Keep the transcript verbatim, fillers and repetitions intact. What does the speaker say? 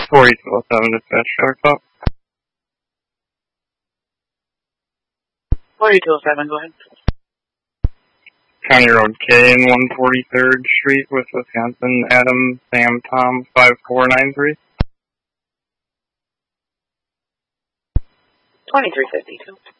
four eight two seven dispatch, Shark Talk. four eight two seven, go ahead. County Road K in one forty-third Street, with Wisconsin, Adam, Sam, Tom, five four nine three. twenty-three fifty-two.